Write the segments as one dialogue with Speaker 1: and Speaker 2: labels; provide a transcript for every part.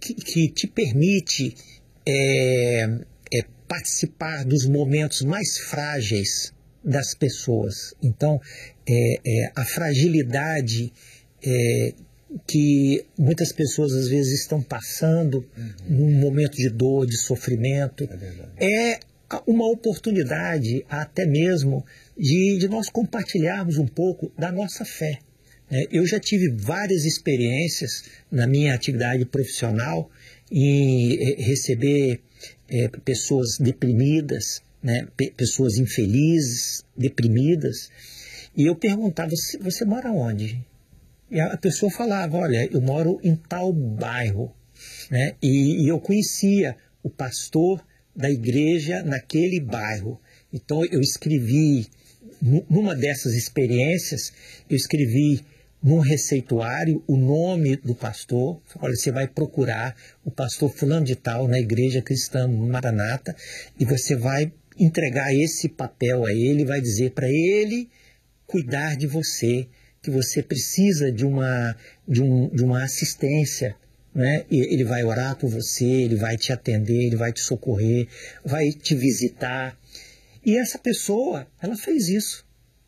Speaker 1: que te permite participar dos momentos mais frágeis das pessoas. Então, a fragilidade que muitas pessoas às vezes estão passando num momento de dor, de sofrimento, é uma oportunidade até mesmo de nós compartilharmos um pouco da nossa fé. Eu já tive várias experiências na minha atividade profissional em receber pessoas deprimidas, né, pessoas infelizes, deprimidas, e eu perguntava: você mora onde? E a pessoa falava: olha, eu moro em tal bairro, né? E eu conhecia o pastor da igreja naquele bairro. Então eu escrevi, numa dessas experiências, eu escrevi num receituário o nome do pastor. Olha, você vai procurar o pastor fulano de tal na igreja cristã Maranata e você vai entregar esse papel a ele, vai dizer para ele cuidar de você, que você precisa de uma assistência, né? Ele vai orar por você, ele vai te atender, ele vai te socorrer, vai te visitar. E essa pessoa, ela fez isso.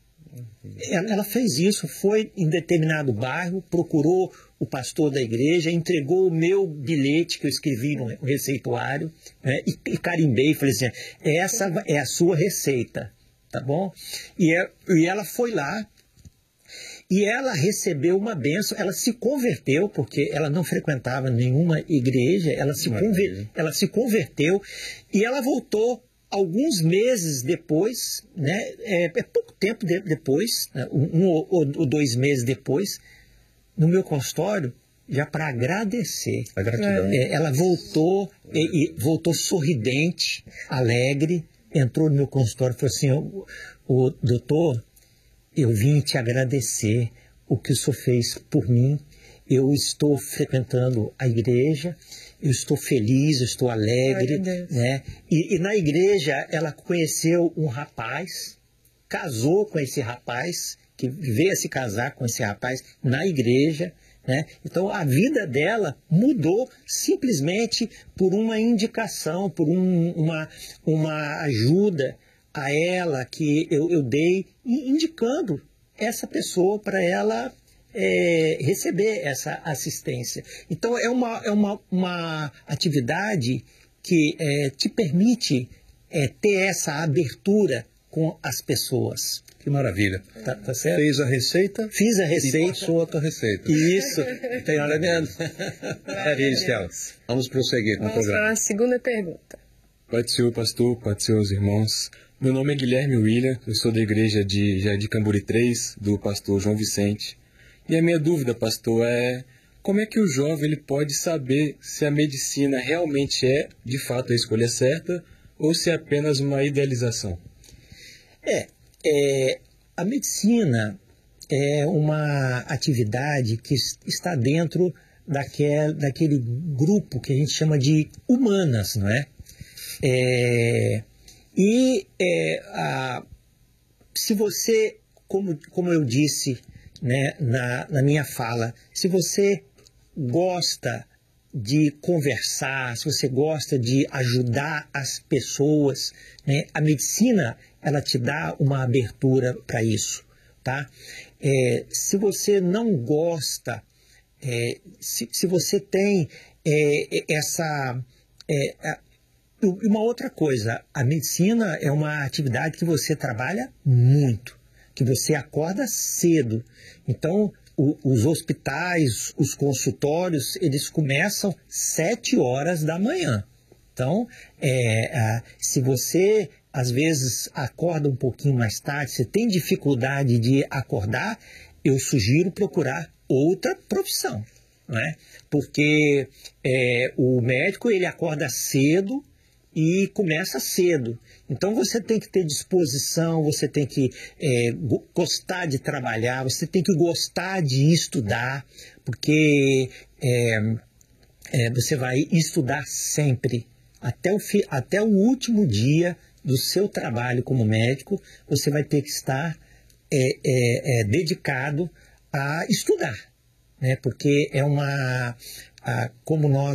Speaker 1: Ela fez isso, foi em determinado bairro, procurou o pastor da igreja, entregou o meu bilhete que eu escrevi no receituário, né, e carimbei, falei assim: essa é a sua receita, tá bom? E ela foi lá e ela recebeu uma bênção. Ela se converteu, porque ela não frequentava nenhuma igreja, ela se converteu e ela voltou alguns meses depois, né, pouco tempo depois, né, 1 ou 2 meses depois, no meu consultório, já para agradecer. A gratidão. Ela voltou, voltou sorridente, alegre, entrou no meu consultório e falou assim: doutor, eu vim te agradecer o que o senhor fez por mim. Eu estou frequentando a igreja, eu estou feliz, eu estou alegre, né? E na igreja ela conheceu um rapaz, casou com esse rapaz, que veio a se casar com esse rapaz na igreja, né? Então a vida dela mudou simplesmente por uma indicação, por uma ajuda a ela que eu dei, indicando essa pessoa para ela receber essa assistência. Então é uma atividade que te permite ter essa abertura com as pessoas.
Speaker 2: Que maravilha.
Speaker 1: Tá certo?
Speaker 2: Fez a receita?
Speaker 1: Fiz a receita.
Speaker 2: E passou a tua receita.
Speaker 1: Isso. Tem hora mesmo.
Speaker 2: Maravilha, Estela. Vamos prosseguir com o programa.
Speaker 3: Vamos para a segunda pergunta.
Speaker 4: Pai do Senhor, pastor, pai do Senhor, os irmãos. Meu nome é Guilherme William, eu sou da igreja de Jardim Camburi 3, do pastor João Vicente. E a minha dúvida, pastor, é como é que o jovem ele pode saber se a medicina realmente é, de fato, a escolha certa ou se é apenas uma idealização?
Speaker 1: A medicina é uma atividade que está dentro daquele grupo que a gente chama de humanas, não é? Se você, como eu disse, né, na minha fala, se você gosta de conversar, se você gosta de ajudar as pessoas, né, a medicina ela te dá uma abertura para isso, tá? Se você não gosta, se você tem uma outra coisa, a medicina é uma atividade que você trabalha muito, que você acorda cedo. Então, os hospitais, os consultórios, eles começam 7 horas da manhã. Então, se você, às vezes, acorda um pouquinho mais tarde, você tem dificuldade de acordar, eu sugiro procurar outra profissão, não é? Porque o médico, ele acorda cedo e começa cedo. Então você tem que ter disposição, você tem que gostar de trabalhar, você tem que gostar de estudar, porque você vai estudar sempre. Até o último dia do seu trabalho como médico, você vai ter que estar dedicado a estudar, né? Porque como nós